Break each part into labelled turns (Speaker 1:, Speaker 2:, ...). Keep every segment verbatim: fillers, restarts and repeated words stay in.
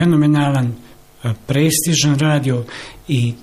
Speaker 1: fenomenalan, prestižan radio i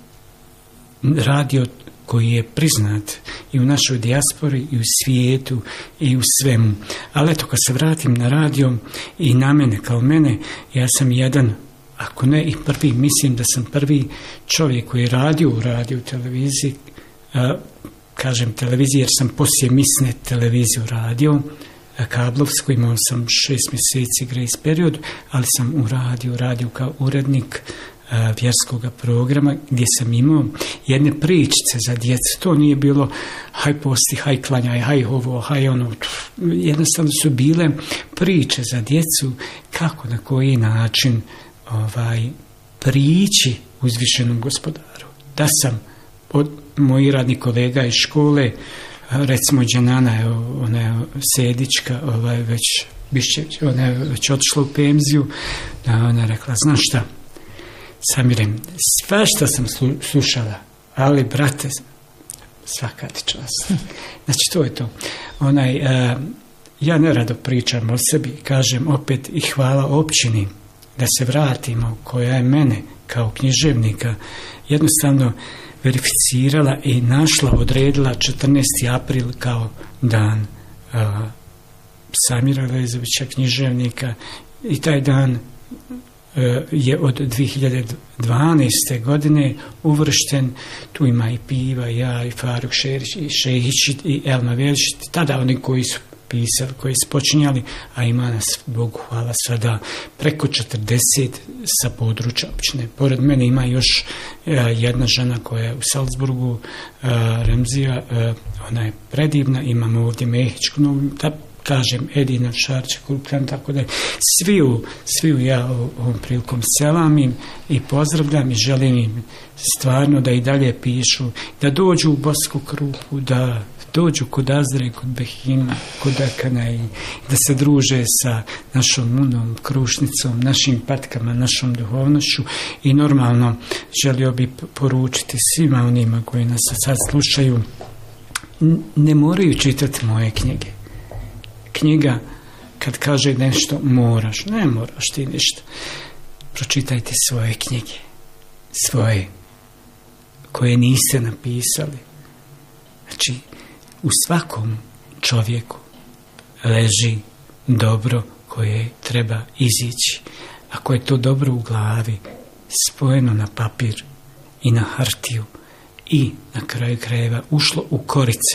Speaker 1: radio koji je priznat i u našoj dijaspori i u svijetu i u svemu. Ali eto, kad se vratim na radio i na mene kao mene, ja sam jedan, ako ne i prvi, mislim da sam prvi čovjek koji je radio u radio televiziji, a, kažem televiziji jer sam poslije misne televiziju radio, kablovsku, imao sam šest mjeseci grace period, ali sam u radiju, radio kao urednik a, vjerskog programa gdje sam imao jedne pričice za djecu. To nije bilo haj posti, haj klanjaj, haj ovo, haj ono. Jednostavno su bile priče za djecu kako, na koji način ovaj, prići uzvišenom Gospodaru. Da sam od mojih radnih kolega iz škole, recimo Đanana, ona je Sedička, ovaj, već, Bišćević, ona je već otišla u penziju, da ona je rekla, znaš šta, Samirem, sve što sam slušala, ali brate, svaka ti čast. Znači, to je to. Onaj, uh, ja nerado pričam o sebi, kažem opet i hvala općini, da se vratimo, koja je mene kao književnika jednostavno verificirala i našla, odredila četrnaesti april kao dan uh, Samira Lezovića, književnika, i taj dan uh, je od dvije hiljade dvanaeste. godine uvršten, tu ima i Piva, ja, i Faruk Šerić, i Šehić, i Elma Velić, tada oni koji su pisali, koji su počinjali, a ima nas, Bogu hvala, sada preko četrdeset sa područja općine. Pored mene ima još uh, jedna žena koja je u Salzburgu, uh, Remzija, uh, ona je predivna, imamo ovdje Mehićku, no, da kažem, Edina Šarća, Kulkan, tako da svi u, svi u ja ovom prilikom selamim i pozdravljam i želim im stvarno da i dalje pišu, da dođu u Bosku Krupu, da dođu kod Azdre, kod Behima, kod Akana i da se druže sa našom Munom, Krušnicom, našim patkama, našom duhovnošću i normalno želio bi poručiti svima onima koji nas sad slušaju, ne moraju čitati moje knjige. Knjiga, kad kaže nešto, moraš, ne moraš ti ništa. Pročitajte svoje knjige, svoje, koje niste napisali. Znači, u svakom čovjeku leži dobro koje treba izići. Ako je to dobro u glavi, spojeno na papir i na hartiju i na kraju krajeva ušlo u korice,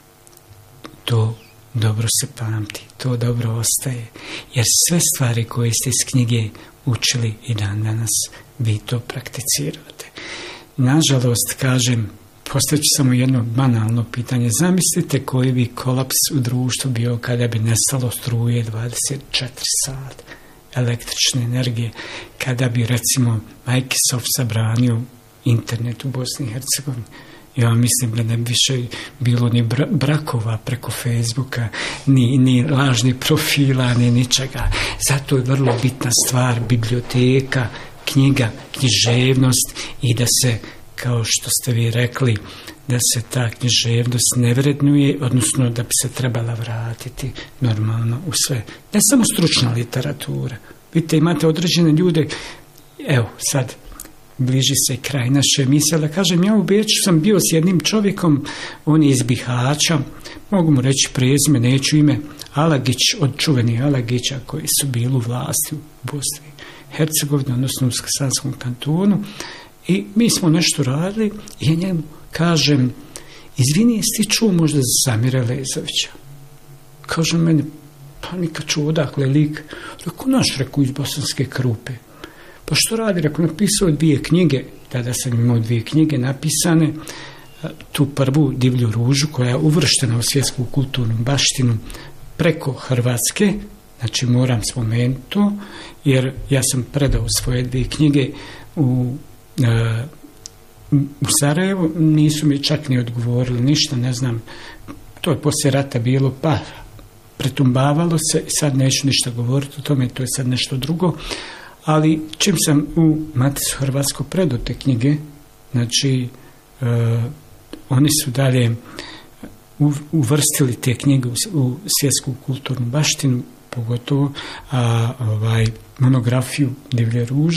Speaker 1: to dobro se pamti, to dobro ostaje. Jer sve stvari koje ste iz knjige učili i dan danas, vi to prakticirate. Nažalost, kažem, postavit ću samo jedno banalno pitanje. Zamislite koji bi kolaps u društvu bio kada bi nestalo struje dvadeset četiri sata električne energije, kada bi, recimo, Microsoft zabranio internet u Bosni i Hercegovini. Ja mislim da ne bi više bilo ni brakova preko Facebooka, ni, ni lažnih profila, ni ničega. Zato je vrlo bitna stvar biblioteka, knjiga, književnost i da se, kao što ste vi rekli, da se ta književnost ne vrednuje, odnosno da bi se trebala vratiti normalno u sve. Ne samo stručna literatura. Vidite, imate određene ljude, evo sad, bliži se kraj naše emisije, ali kažem, ja u Beču sam bio s jednim čovjekom, on je iz Bihaća, mogu mu reći prezime, neću ime, Alagić, od čuvenih Alagića koji su bili u vlasti u Bosni i Hercegovini, odnosno u Skasanskom kantonu, i mi smo nešto radili i ja njemu kažem, izvini, jesi ti čuo možda za Samira Lezovića? Kaže meni, pa nikad čuo, odakle lik? Rekao, naš, rekao, iz Bosanske Krupe. Pa što radi? Rekao, napisao dvije knjige, tada sam imao dvije knjige napisane, tu prvu Divlju ružu koja je uvrštena u svjetsku kulturnu baštinu preko Hrvatske, znači moram spomenuti to, jer ja sam predao svoje dvije knjige u, u Sarajevo, nisu mi čak ni odgovorili ništa, ne znam, to je poslije rata bilo, pa pretumbavalo se, sad neću ništa govoriti o tome, to je sad nešto drugo. Ali čim sam u Maticu Hrvatsko predao te knjige, znači uh, oni su dalje uvrstili te knjige u, u svjetsku kulturnu baštinu, pogotovo a, ovaj, monografiju Divlje ruže.